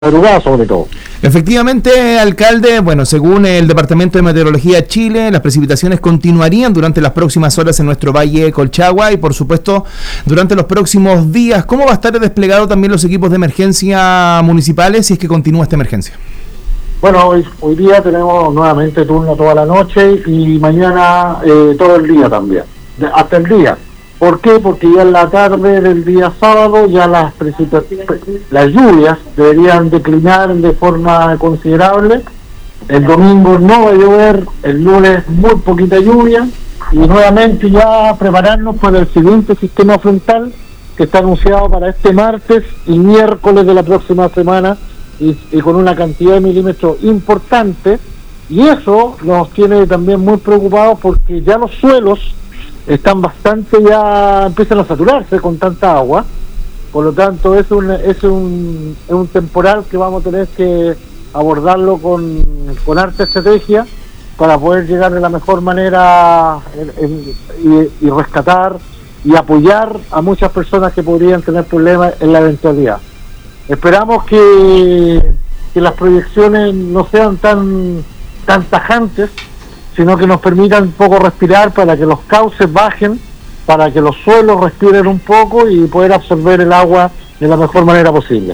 madrugada sobre todo. Efectivamente, alcalde, bueno, según el Departamento de Meteorología Chile, las precipitaciones continuarían durante las próximas horas en nuestro Valle Colchagua y, por supuesto, durante los próximos días. ¿Cómo va a estar desplegado también los equipos de emergencia municipales si es que continúa esta emergencia? Bueno, hoy día tenemos nuevamente turno toda la noche y mañana todo el día también, hasta el día. ¿Por qué? Porque ya en la tarde del día sábado ya las lluvias deberían declinar de forma considerable. El domingo no va a llover, el lunes muy poquita lluvia y nuevamente ya prepararnos para el siguiente sistema frontal que está anunciado para este martes y miércoles de la próxima semana y con una cantidad de milímetros importante, y eso nos tiene también muy preocupados porque ya los suelos están empiezan a saturarse con tanta agua. Por lo tanto es un temporal que vamos a tener que abordarlo con harta estrategia para poder llegar de la mejor manera y rescatar y apoyar a muchas personas que podrían tener problemas en la eventualidad. Esperamos que las proyecciones no sean tan tajantes, sino que nos permitan un poco respirar para que los cauces bajen, para que los suelos respiren un poco y poder absorber el agua de la mejor manera posible.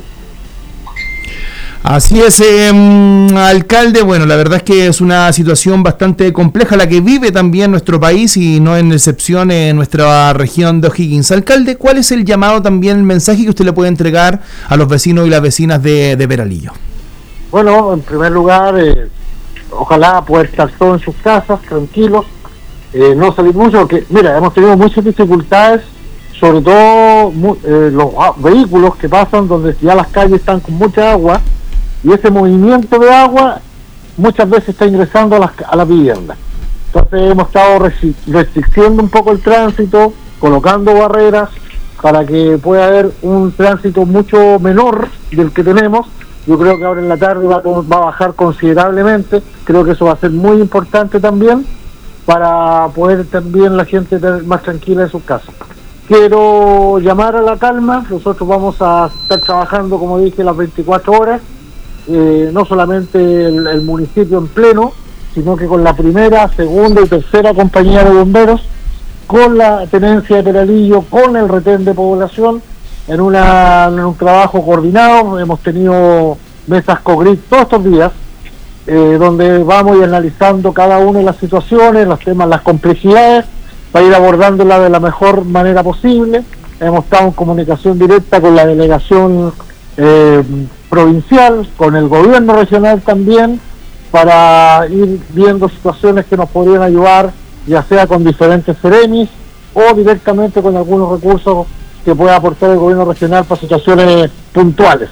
Así es, alcalde. Bueno, la verdad es que es una situación bastante compleja la que vive también nuestro país y no en excepción en nuestra región de O'Higgins. Alcalde, ¿cuál es el llamado también, el mensaje que usted le puede entregar a los vecinos y las vecinas de Peralillo? Bueno, en primer lugar, ojalá poder estar todos en sus casas, tranquilos, no salir mucho, porque, mira, hemos tenido muchas dificultades, sobre todo los vehículos que pasan donde ya las calles están con mucha agua, y ese movimiento de agua muchas veces está ingresando a las viviendas. Entonces hemos estado restricciendo un poco el tránsito, colocando barreras para que pueda haber un tránsito mucho menor del que tenemos. Yo creo que ahora en la tarde va a bajar considerablemente. Creo que eso va a ser muy importante también para poder también la gente estar más tranquila en sus casas. Quiero llamar a la calma. Nosotros vamos a estar trabajando, como dije, las 24 horas. No solamente el municipio en pleno, sino que con la primera, segunda y tercera compañía de bomberos, con la tenencia de Peralillo, con el retén de población, en un trabajo coordinado. Hemos tenido mesas COGRID todos estos días, donde vamos a ir analizando cada una de las situaciones, los temas, las complejidades, para ir abordándolas de la mejor manera posible. Hemos estado en comunicación directa con la delegación provincial, con el gobierno regional también, para ir viendo situaciones que nos podrían ayudar, ya sea con diferentes seremis o directamente con algunos recursos que pueda aportar el gobierno regional para situaciones puntuales.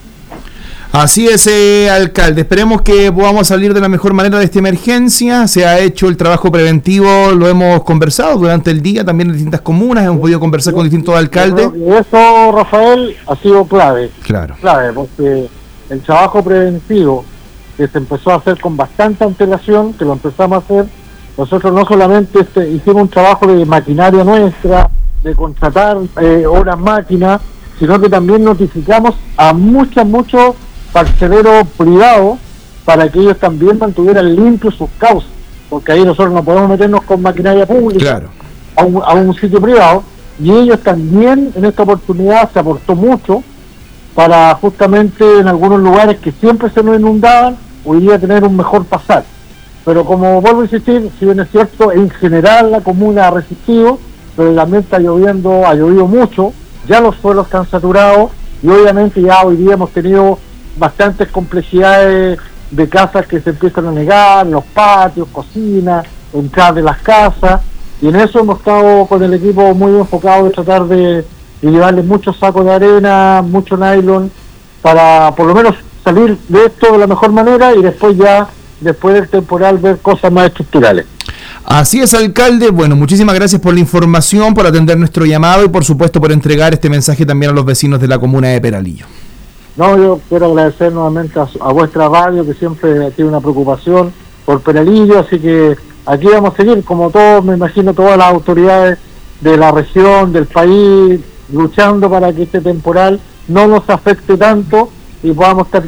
Así es, alcalde. Esperemos que podamos salir de la mejor manera de esta emergencia. Se ha hecho el trabajo preventivo, lo hemos conversado durante el día, también en distintas comunas, hemos podido conversar con distintos alcaldes. Y eso, Rafael, ha sido clave. Claro. Clave, porque el trabajo preventivo que se empezó a hacer con bastante antelación, que lo empezamos a hacer, nosotros no solamente hicimos un trabajo de maquinaria nuestra, de contratar horas máquinas, sino que también notificamos a muchos parceleros privados para que ellos también mantuvieran limpios sus cauces, porque ahí nosotros no podemos meternos con maquinaria pública, claro, a un sitio privado, y ellos también en esta oportunidad se aportó mucho para justamente en algunos lugares que siempre se nos inundaban, hoy día tener un mejor pasar. Pero como vuelvo a insistir, si bien es cierto, en general la comuna ha resistido, pero también ha llovido mucho, ya los suelos están saturados y obviamente ya hoy día hemos tenido bastantes complejidades de casas que se empiezan a negar, los patios, cocinas, entradas de las casas, y en eso hemos estado con el equipo muy enfocado de tratar de llevarle muchos sacos de arena, mucho nylon, para por lo menos salir de esto de la mejor manera y después del temporal ver cosas más estructurales. Así es, alcalde. Bueno, muchísimas gracias por la información, por atender nuestro llamado y por supuesto por entregar este mensaje también a los vecinos de la comuna de Peralillo. No, yo quiero agradecer nuevamente a vuestra radio, que siempre tiene una preocupación por Peralillo, así que aquí vamos a seguir, como todos, me imagino, todas las autoridades de la región, del país, luchando para que este temporal no nos afecte tanto y podamos estar